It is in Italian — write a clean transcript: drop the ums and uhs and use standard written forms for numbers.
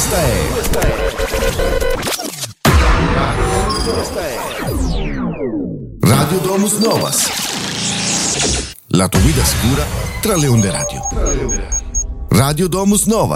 Questa è Radio Domus Novas, la tua guida sicura tra le onde radio. Radio Domus Novas.